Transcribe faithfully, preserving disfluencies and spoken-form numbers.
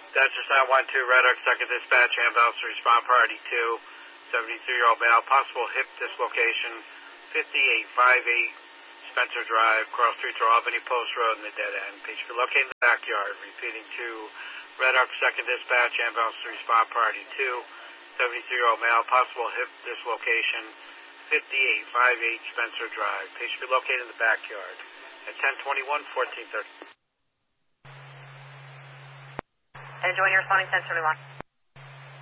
Dutchess nine one two, Red Oak, second dispatch, ambulance to respond, priority two, seventy-three-year-old male, possible hip dislocation, fifty-eight fifty-eight Spencer Drive, cross street to Albany Post Road in the dead end. Patient located in the backyard. Repeating to Red Oak, second dispatch, ambulance to respond, priority two, seventy-three-year-old male, possible hip dislocation, fifty-eight fifty-eight Spencer Drive. Patient be located in the backyard at ten twenty-one, fourteen thirty. And join your responding ten seventy-one.